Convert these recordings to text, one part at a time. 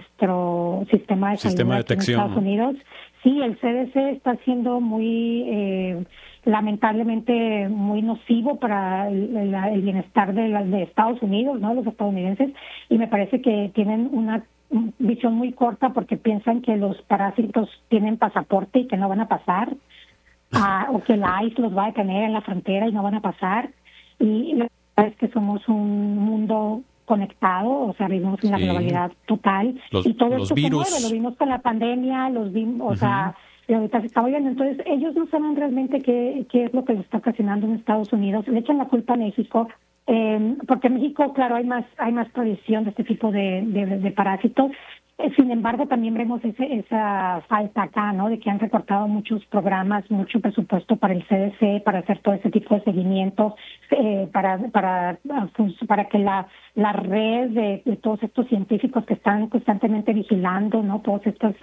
nuestro sistema de salud de en detección, Estados Unidos. Sí, el CDC está siendo muy, lamentablemente, muy nocivo para el bienestar de Estados Unidos, ¿no? Los estadounidenses, y me parece que tienen una visión muy corta porque piensan que los parásitos tienen pasaporte y que no van a pasar, o que la ICE los va a detener en la frontera y no van a pasar. Y la verdad es que somos un mundo conectado, o sea, vivimos en la globalidad total, y todo esto virus. se mueve, lo vimos con la pandemia, o sea, y ahorita se está viendo. Entonces ellos no saben realmente qué es lo que les está ocasionando en Estados Unidos, le echan la culpa a México, porque en México, claro, hay más tradición de este tipo de parásitos. Sin embargo, también vemos esa falta acá, ¿no? De que han recortado muchos programas, mucho presupuesto para el CDC, para hacer todo ese tipo de seguimiento, para que la red de todos estos científicos que están constantemente vigilando, ¿no? Todas estas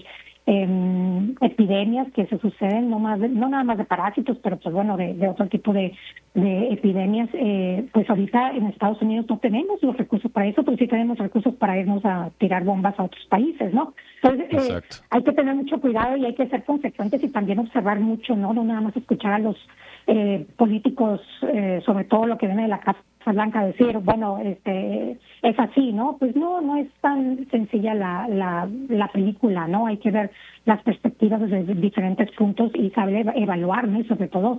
epidemias que se suceden, no nada más de parásitos, pero pues bueno, de otro tipo de epidemias, pues ahorita en Estados Unidos no tenemos los recursos para eso, pero sí tenemos recursos para irnos a tirar bombas a otros países, ¿no? Entonces hay que tener mucho cuidado y hay que ser consecuentes y también observar mucho, no nada más escuchar a los políticos, sobre todo lo que viene de la Casa Blanca, decir, bueno, es así, ¿no? Pues no es tan sencilla la película, ¿no? Hay que ver las perspectivas desde diferentes puntos y saber evaluar, ¿no? Y sobre todo,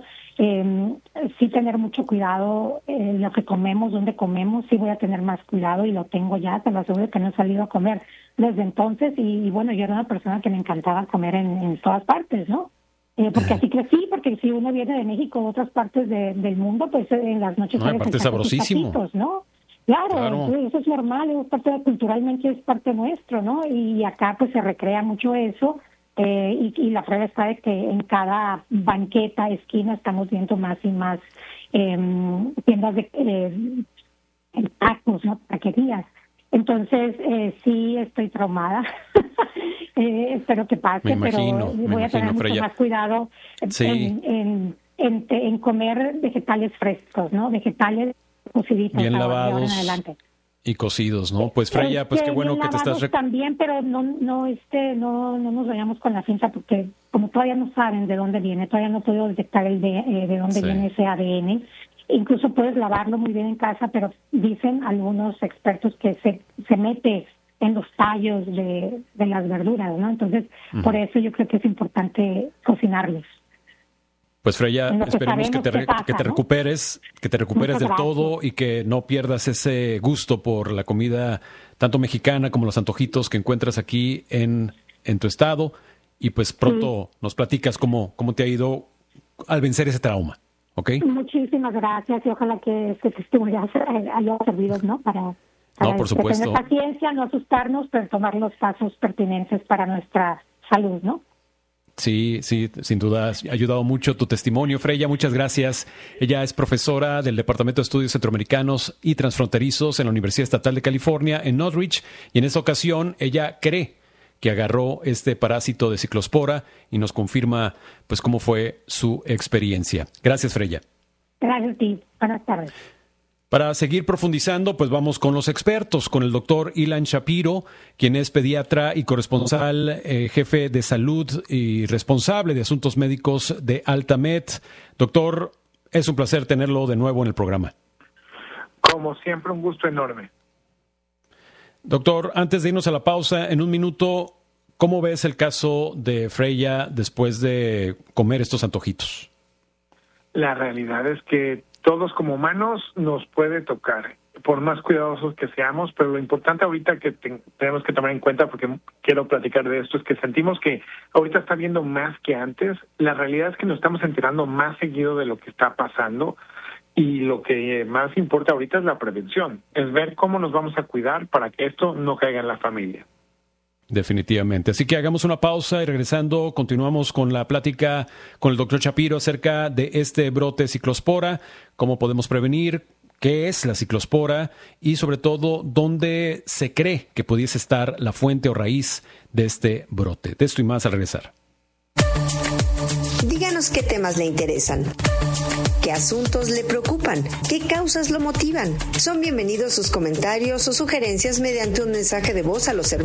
sí tener mucho cuidado en lo que comemos, dónde comemos. Sí voy a tener más cuidado y lo tengo ya, te lo aseguro que no he salido a comer desde entonces y bueno, yo era una persona que me encantaba comer en todas partes, ¿no? Porque así crecí, porque si uno viene de México o otras partes del mundo, pues en las noches... No, aparte sabrosísimo. Taquitos, ¿no? Claro. Eso es normal, es parte culturalmente es parte nuestro, ¿no? Y acá pues se recrea mucho eso, y la prueba está de que en cada banqueta, esquina, estamos viendo más y más tiendas de tacos, ¿no? Taquerías. Entonces, sí estoy traumada. Espero que pase, pero voy a tener mucho más cuidado en comer vegetales frescos, ¿no? Vegetales cociditos. Bien lavados en adelante. Y cocidos, ¿no? Pues Freya, pues qué bueno que te estás... También, pero no nos vayamos con la cinta porque como todavía no saben de dónde viene, todavía no puedo detectar de dónde viene ese ADN. Incluso puedes lavarlo muy bien en casa, pero dicen algunos expertos que se mete en los tallos de las verduras, ¿no? Entonces, por eso yo creo que es importante cocinarlos. Pues Freya, esperemos que te recuperes, del todo y que no pierdas ese gusto por la comida tanto mexicana como los antojitos que encuentras aquí en tu estado. Y pues pronto nos platicas cómo te ha ido al vencer ese trauma. ¿Okay? Muchísimas gracias y ojalá que este testimonio haya servido, ¿no? Para por supuesto. Tener paciencia, no asustarnos, pero tomar los pasos pertinentes para nuestra salud, ¿no? Sí, sin duda ha ayudado mucho tu testimonio, Freya. Muchas gracias. Ella es profesora del Departamento de Estudios Centroamericanos y Transfronterizos en la Universidad Estatal de California en Northridge, y en esta ocasión ella cree que agarró este parásito de ciclospora y nos confirma pues cómo fue su experiencia. Gracias, Freya. Gracias a ti. Buenas tardes. Para seguir profundizando, pues vamos con los expertos, con el doctor Ilan Shapiro, quien es pediatra y corresponsal, jefe de salud y responsable de asuntos médicos de Altamed. Doctor, es un placer tenerlo de nuevo en el programa. Como siempre, un gusto enorme. Doctor, antes de irnos a la pausa, en un minuto, ¿cómo ves el caso de Freya después de comer estos antojitos? La realidad es que todos como humanos nos puede tocar, por más cuidadosos que seamos, pero lo importante ahorita que tenemos que tomar en cuenta, porque quiero platicar de esto, es que sentimos que ahorita está viendo más que antes. La realidad es que nos estamos enterando más seguido de lo que está pasando, y lo que más importa ahorita es la prevención, es ver cómo nos vamos a cuidar para que esto no caiga en la familia. Definitivamente. Así que hagamos una pausa y regresando continuamos con la plática con el doctor Shapiro acerca de este brote ciclospora, cómo podemos prevenir, qué es la ciclospora y sobre todo dónde se cree que pudiese estar la fuente o raíz de este brote. De esto y más al regresar. Díganos qué temas le interesan, qué asuntos le preocupan, qué causas lo motivan. Son bienvenidos sus comentarios o sugerencias mediante un mensaje de voz a los servicios